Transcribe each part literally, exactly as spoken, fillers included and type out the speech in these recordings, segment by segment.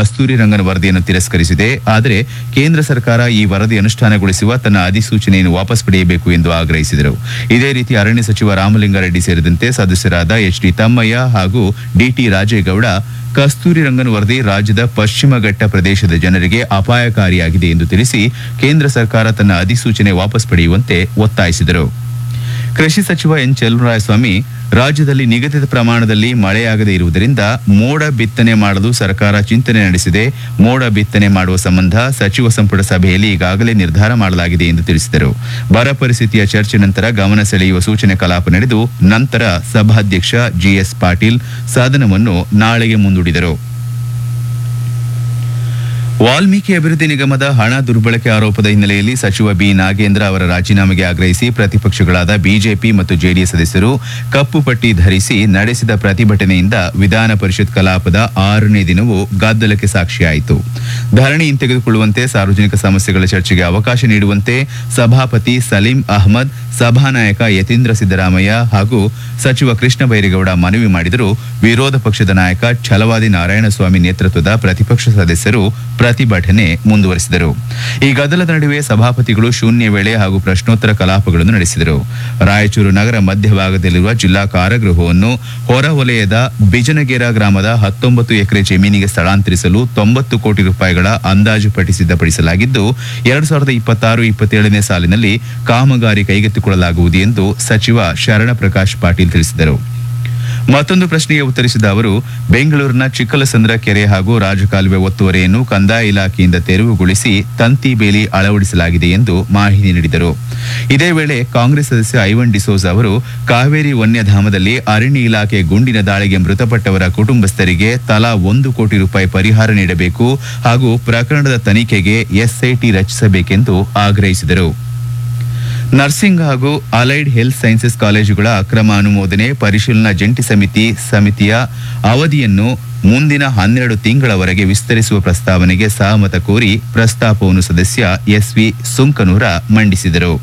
ಕಸ್ತೂರಿ ರಂಗನ್ ವರದಿಯನ್ನು ತಿರಸ್ಕರಿಸಿದೆ. ಆದರೆ ಕೇಂದ್ರ ಸರ್ಕಾರ ಈ ವರದಿ ಅನುಷ್ಠಾನಗೊಳಿಸುವ ತನ್ನ ಅಧಿಸೂಚನೆಯನ್ನು ವಾಪಸ್ ಪಡೆಯಬೇಕು ಎಂದು ಆಗ್ರಹಿಸಿದರು. ಇದೇ ರೀತಿ ಅರಣ್ಯ ಸಚಿವ ರಾಮಲಿಂಗಾರೆಡ್ಡಿ ಸೇರಿದಂತೆ ಸದಸ್ಯರಾದ ಎಚ್ ಡಿ ತಮ್ಮಯ್ಯ ಹಾಗೂ ಡಿಟಿ ರಾಜೇಗೌಡ ಕಸ್ತೂರಿ ರಂಗನ್ ವರದಿ ರಾಜ್ಯದ ಪಶ್ಚಿಮ ಘಟ್ಟ ಪ್ರದೇಶದ ಜನರಿಗೆ ಅಪಾಯಕಾರಿಯಾಗಿದೆ ಎಂದು ತಿಳಿಸಿ ಕೇಂದ್ರ ಸರ್ಕಾರ ತನ್ನ ಅಧಿಸೂಚನೆ ವಾಪಸ್ ಪಡೆಯುವಂತೆ ಒತ್ತಾಯಿಸಿದರು. ಕೃಷಿ ಸಚಿವ ಎನ್ ಚೆಲುವರಾಯಸ್ವಾಮಿ ರಾಜ್ಯದಲ್ಲಿ ನಿಗದಿತ ಪ್ರಮಾಣದಲ್ಲಿ ಮಳೆಯಾಗದೇ ಇರುವುದರಿಂದ ಮೋಡ ಬಿತ್ತನೆ ಮಾಡಲು ಸರ್ಕಾರ ಚಿಂತನೆ ನಡೆಸಿದೆ. ಮೋಡ ಬಿತ್ತನೆ ಮಾಡುವ ಸಂಬಂಧ ಸಚಿವ ಸಂಪುಟ ಸಭೆಯಲ್ಲಿ ಈಗಾಗಲೇ ನಿರ್ಧಾರ ಮಾಡಲಾಗಿದೆ ಎಂದು ತಿಳಿಸಿದರು. ಬರ ಪರಿಸ್ಥಿತಿಯ ಚರ್ಚೆ ನಂತರ ಗಮನ ಸೆಳೆಯುವ ಸೂಚನೆ ಕಲಾಪ ನಡೆದು ನಂತರ ಸಭಾಧ್ಯಕ್ಷ ಜಿಎಸ್ ಪಾಟೀಲ್ ಸದನವನ್ನು ನಾಳೆಗೆ ಮುಂದೂಡಿದರು. ವಾಲ್ಮೀಕಿ ಅಭಿವೃದ್ಧಿ ನಿಗಮದ ಹಣ ದುರ್ಬಳಕೆ ಆರೋಪದ ಹಿನ್ನೆಲೆಯಲ್ಲಿ ಸಚಿವ ಬಿ ನಾಗೇಂದ್ರ ಅವರ ರಾಜೀನಾಮೆಗೆ ಆಗ್ರಹಿಸಿ ಪ್ರತಿಪಕ್ಷಗಳಾದ ಬಿಜೆಪಿ ಮತ್ತು ಜೆಡಿಎಸ್ ಸದಸ್ಯರು ಕಪ್ಪು ಪಟ್ಟಿ ಧರಿಸಿ ನಡೆಸಿದ ಪ್ರತಿಭಟನೆಯಿಂದ ವಿಧಾನ ಪರಿಷತ್ ಕಲಾಪದ ಆರನೇ ದಿನವೂ ಗದ್ದಲಕ್ಕೆ ಸಾಕ್ಷಿಯಾಯಿತು. ಧರಣಿ ಹಿಂತೆಗೆದುಕೊಳ್ಳುವಂತೆ, ಸಾರ್ವಜನಿಕ ಸಮಸ್ಯೆಗಳ ಚರ್ಚೆಗೆ ಅವಕಾಶ ನೀಡುವಂತೆ ಸಭಾಪತಿ ಸಲೀಂ ಅಹ್ಮದ್, ಸಭಾನಾಯಕ ಯತೀಂದ್ರ ಸಿದ್ದರಾಮಯ್ಯ ಹಾಗೂ ಸಚಿವ ಕೃಷ್ಣ ಬೈರೇಗೌಡ ಮನವಿ ಮಾಡಿದರೂ ವಿರೋಧ ಪಕ್ಷದ ನಾಯಕ ಛಲವಾದಿ ನಾರಾಯಣಸ್ವಾಮಿ ನೇತೃತ್ವದ ಪ್ರತಿಪಕ್ಷ ಸದಸ್ಯರು ಪ್ರತಿಭಟನೆ ಮುಂದುವರೆಸಿದರು. ಈ ಗದ್ದಲದ ನಡುವೆ ಸಭಾಪತಿಗಳು ಶೂನ್ಯ ವೇಳೆ ಹಾಗೂ ಪ್ರಶ್ನೋತ್ತರ ಕಲಾಪಗಳನ್ನು ನಡೆಸಿದರು. ರಾಯಚೂರು ನಗರ ಮಧ್ಯಭಾಗದಲ್ಲಿರುವ ಜಿಲ್ಲಾ ಕಾರಾಗೃಹವನ್ನು ಹೊರ ವಲಯದ ಬಿಜನಗೇರ ಗ್ರಾಮದ ಹತ್ತೊಂಬತ್ತು ಎಕರೆ ಜಮೀನಿಗೆ ಸ್ಥಳಾಂತರಿಸಲು ತೊಂಬತ್ತು ಕೋಟಿ ರೂಪಾಯಿಗಳ ಅಂದಾಜು ಪಟ್ಟಿ ಸಿದ್ಧಪಡಿಸಲಾಗಿದ್ದು ಎರಡ್ ಸಾವಿರದ ಇಪ್ಪತ್ತಾರು ಇಪ್ಪತ್ತೇಳನೇ ಸಾಲಿನಲ್ಲಿ ಕಾಮಗಾರಿ ಕೈಗೆತ್ತಿಕೊಳ್ಳಲಾಗುವುದು ಎಂದು ಸಚಿವ ಶರಣ ಪ್ರಕಾಶ್ ಪಾಟೀಲ್ ತಿಳಿಸಿದರು. ಮತ್ತೊಂದು ಪ್ರಶ್ನೆಗೆ ಉತ್ತರಿಸಿದ ಅವರು, ಬೆಂಗಳೂರಿನ ಚಿಕ್ಕಲಸಂದ್ರ ಕೆರೆ ಹಾಗೂ ರಾಜಕಾಲುವೆ ಒತ್ತುವರಿಯನ್ನು ಕಂದಾಯ ಇಲಾಖೆಯಿಂದ ತೆರವುಗೊಳಿಸಿ ತಂತಿ ಬೇಲಿ ಅಳವಡಿಸಲಾಗಿದೆ ಎಂದು ಮಾಹಿತಿ ನೀಡಿದರು. ಇದೇ ವೇಳೆ ಕಾಂಗ್ರೆಸ್ ಸದಸ್ಯ ಐವನ್ ಡಿಸೋಜ್ ಅವರು ಕಾವೇರಿ ವನ್ಯಧಾಮದಲ್ಲಿ ಅರಣ್ಯ ಇಲಾಖೆ ಗುಂಡಿನ ದಾಳಿಗೆ ಮೃತಪಟ್ಟವರ ಕುಟುಂಬಸ್ಥರಿಗೆ ತಲಾ ಒಂದು ಕೋಟಿ ರೂಪಾಯಿ ಪರಿಹಾರ ನೀಡಬೇಕು ಹಾಗೂ ಪ್ರಕರಣದ ತನಿಖೆಗೆ ಎಸ್ಐಟಿ ರಚಿಸಬೇಕೆಂದು ಆಗ್ರಹಿಸಿದರು. ನರ್ಸಿಂಗ್ ಹಾಗೂ ಅಲೈಡ್ ಹೆಲ್ತ್ ಸೈನ್ಸಸ್ ಕಾಲೇಜುಗಳ ಅಕ್ರಮ ಅನುಮೋದನೆ ಪರಿಶೀಲನಾ ಜಂಟಿ ಸಮಿತಿ ಸಮಿತಿಯ ಅವಧಿಯನ್ನು ಮುಂದಿನ ಹನ್ನೆರಡು ತಿಂಗಳವರೆಗೆ ವಿಸ್ತರಿಸುವ ಪ್ರಸ್ತಾವನೆಗೆ ಸಹಮತ ಕೋರಿ ಪ್ರಸ್ತಾಪವನ್ನು ಸದಸ್ಯ ಎಸ್ವಿ ಸುಂಕನೂರ ಮಂಡಿಸಿದರು.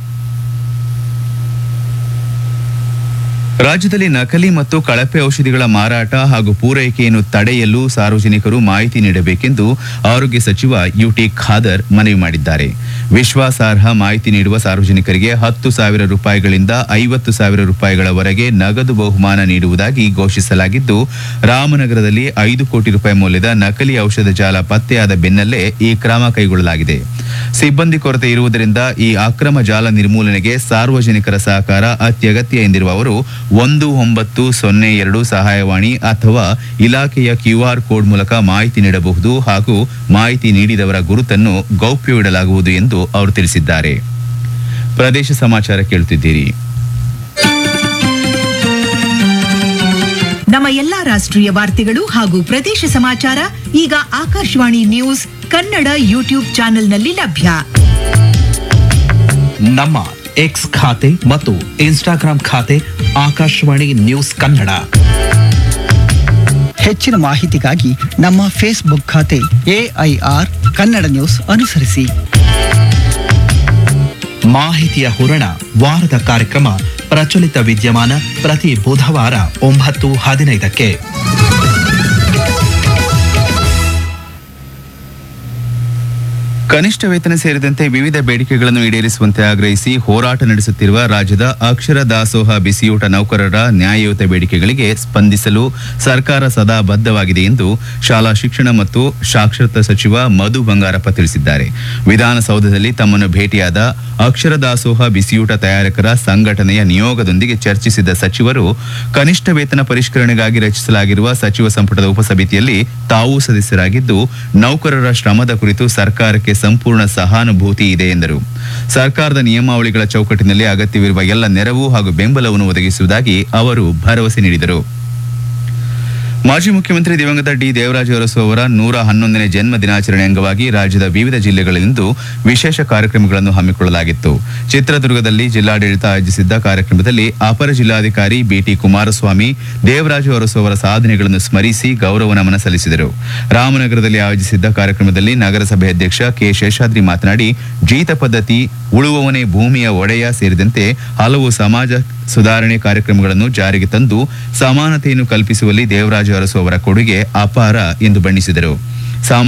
ರಾಜ್ಯದಲ್ಲಿ ನಕಲಿ ಮತ್ತು ಕಳಪೆ ಔಷಧಿಗಳ ಮಾರಾಟ ಹಾಗೂ ಪೂರೈಕೆಯನ್ನು ತಡೆಯಲು ಸಾರ್ವಜನಿಕರು ಮಾಹಿತಿ ನೀಡಬೇಕೆಂದು ಆರೋಗ್ಯ ಸಚಿವ ಯುಟಿ ಖಾದರ್ ಮನವಿ ಮಾಡಿದ್ದಾರೆ. ವಿಶ್ವಾಸಾರ್ಹ ಮಾಹಿತಿ ನೀಡುವ ಸಾರ್ವಜನಿಕರಿಗೆ ಹತ್ತು ಸಾವಿರ ರೂಪಾಯಿಗಳಿಂದ ಐವತ್ತು ಸಾವಿರ ರೂಪಾಯಿಗಳವರೆಗೆ ನಗದು ಬಹುಮಾನ ನೀಡುವುದಾಗಿ ಘೋಷಿಸಲಾಗಿದ್ದು, ರಾಮನಗರದಲ್ಲಿ ಐದು ಕೋಟಿ ರೂಪಾಯಿ ಮೌಲ್ಯದ ನಕಲಿ ಔಷಧ ಜಾಲ ಪತ್ತೆಯಾದ ಬೆನ್ನಲ್ಲೇ ಈ ಕ್ರಮ ಕೈಗೊಳ್ಳಲಾಗಿದೆ. ಸಿಬ್ಬಂದಿ ಕೊರತೆ ಇರುವುದರಿಂದ ಈ ಅಕ್ರಮ ಜಾಲ ನಿರ್ಮೂಲನೆಗೆ ಸಾರ್ವಜನಿಕರ ಸಹಕಾರ ಅತ್ಯಗತ್ಯ ಎಂದಿರುವ ಅವರು ಒಂದು ಒಂಬತ್ತು ಸೊನ್ನೆ ಎರಡು ಸಹಾಯವಾಣಿ ಅಥವಾ ಇಲಾಖೆಯ ಕ್ಯೂಆರ್ ಕೋಡ್ ಮೂಲಕ ಮಾಹಿತಿ ನೀಡಬಹುದು ಹಾಗೂ ಮಾಹಿತಿ ನೀಡಿದವರ ಗುರುತನ್ನು ಗೌಪ್ಯವಿಡಲಾಗುವುದು ಎಂದು ಅವರು ತಿಳಿಸಿದ್ದಾರೆ. ಪ್ರದೇಶ ಸಮಾಚಾರ ಕೇಳುತ್ತಿದ್ದೀರಿ. ನಮ್ಮ ಎಲ್ಲಾ ರಾಷ್ಟ್ರೀಯ ವಾರ್ತೆಗಳು ಹಾಗೂ ಪ್ರದೇಶ ಸಮಾಚಾರ ಈಗ ಆಕಾಶವಾಣಿ ನ್ಯೂಸ್ ಕನ್ನಡ ಯೂಟ್ಯೂಬ್ ಚಾನೆಲ್ನಲ್ಲಿ ಲಭ್ಯ. ನಮ್ಮ ಎಕ್ಸ್ ಖಾತೆ ಮತ್ತು ಇನ್ಸ್ಟಾಗ್ರಾಂ ಖಾತೆ ಆಕಾಶವಾಣಿ ನ್ಯೂಸ್ ಕನ್ನಡ. ಹೆಚ್ಚಿನ ಮಾಹಿತಿಗಾಗಿ ನಮ್ಮ ಫೇಸ್ಬುಕ್ ಖಾತೆ ಎಐಆರ್ ಕನ್ನಡ ನ್ಯೂಸ್ ಅನುಸರಿಸಿ. ಮಾಹಿತಿಯ ಹೂರಣ ವಾರದ ಕಾರ್ಯಕ್ರಮ ಪ್ರಚಲಿತ ವಿದ್ಯಮಾನ ಪ್ರತಿ ಬುಧವಾರ ಒಂಬತ್ತು ಹದಿನೈದಕ್ಕೆ. ಕನಿಷ್ಠ ವೇತನ ಸೇರಿದಂತೆ ವಿವಿಧ ಬೇಡಿಕೆಗಳನ್ನು ಈಡೇರಿಸುವಂತೆ ಆಗ್ರಹಿಸಿ ಹೋರಾಟ ನಡೆಸುತ್ತಿರುವ ರಾಜ್ಯದ ಅಕ್ಷರ ದಾಸೋಹ ಬಿಸಿಯೂಟ ನೌಕರರ ನ್ಯಾಯಯುತ ಬೇಡಿಕೆಗಳಿಗೆ ಸ್ಪಂದಿಸಲು ಸರ್ಕಾರ ಸದಾ ಬದ್ಧವಾಗಿದೆ ಎಂದು ಶಾಲಾ ಶಿಕ್ಷಣ ಮತ್ತು ಸಾಕ್ಷರತಾ ಸಚಿವ ಮಧು ಬಂಗಾರಪ್ಪ ತಿಳಿಸಿದ್ದಾರೆ. ವಿಧಾನಸೌಧದಲ್ಲಿ ತಮ್ಮನ್ನು ಭೇಟಿಯಾದ ಅಕ್ಷರ ದಾಸೋಹ ಬಿಸಿಯೂಟ ತಯಾರಕರ ಸಂಘಟನೆಯ ನಿಯೋಗದೊಂದಿಗೆ ಚರ್ಚಿಸಿದ ಸಚಿವರು ಕನಿಷ್ಠ ವೇತನ ಪರಿಷ್ಕರಣೆಗಾಗಿ ರಚಿಸಲಾಗಿರುವ ಸಚಿವ ಸಂಪುಟದ ಉಪಸಮಿತಿಯಲ್ಲಿ ತಾವೂ ಸದಸ್ಯರಾಗಿದ್ದು ನೌಕರರ ಶ್ರಮದ ಕುರಿತು ಸರ್ಕಾರಕ್ಕೆ ಸಂಪೂರ್ಣ ಸಹಾನುಭೂತಿ ಇದೆ ಎಂದರು. ಸರ್ಕಾರದ ನಿಯಮಾವಳಿಗಳ ಚೌಕಟ್ಟಿನಲ್ಲಿ ಅಗತ್ಯವಿರುವ ಎಲ್ಲ ನೆರವು ಹಾಗೂ ಬೆಂಬಲವನ್ನು ಒದಗಿಸುವುದಾಗಿ ಅವರು ಭರವಸೆ ನೀಡಿದರು. ಮಾಜಿ ಮುಖ್ಯಮಂತ್ರಿ ದಿವಂಗತ ಡಿ ದೇವರಾಜ ಅರಸು ಅವರ ನೂರ ಹನ್ನೊಂದನೇ ಜನ್ಮ ದಿನಾಚರಣೆ ಅಂಗವಾಗಿ ರಾಜ್ಯದ ವಿವಿಧ ಜಿಲ್ಲೆಗಳಲ್ಲಿಂದು ವಿಶೇಷ ಕಾರ್ಯಕ್ರಮಗಳನ್ನು ಹಮ್ಮಿಕೊಳ್ಳಲಾಗಿತ್ತು. ಚಿತ್ರದುರ್ಗದಲ್ಲಿ ಜಿಲ್ಲಾಡಳಿತ ಆಯೋಜಿಸಿದ್ದ ಕಾರ್ಯಕ್ರಮದಲ್ಲಿ ಅಪರ ಜಿಲ್ಲಾಧಿಕಾರಿ ಬಿಟಿ ಕುಮಾರಸ್ವಾಮಿ ದೇವರಾಜ ಅರಸು ಅವರ ಸಾಧನೆಗಳನ್ನು ಸ್ಮರಿಸಿ ಗೌರವ ನಮನ ಸಲ್ಲಿಸಿದರು. ರಾಮನಗರದಲ್ಲಿ ಆಯೋಜಿಸಿದ್ದ ಕಾರ್ಯಕ್ರಮದಲ್ಲಿ ನಗರಸಭೆ ಅಧ್ಯಕ್ಷ ಕೆ ಶೇಷಾದ್ರಿ ಮಾತನಾಡಿ, ಜೀತ ಪದ್ಧತಿ, ಉಳುವವನೇ ಭೂಮಿಯ ಒಡೆಯ ಸೇರಿದಂತೆ ಹಲವು ಸಮಾಜ ಸುಧಾರಣೆ ಕಾರ್ಯಕ್ರಮಗಳನ್ನು ಜಾರಿಗೆ ತಂದು ಸಮಾನತೆಯನ್ನು ಕಲ್ಪಿಸುವಲ್ಲಿ ದೇವರಾಜ ಅರಸು ಅವರ ಕೊಡುಗೆ ಅಪಾರ ಎಂದು ಬಣ್ಣಿಸಿದರು.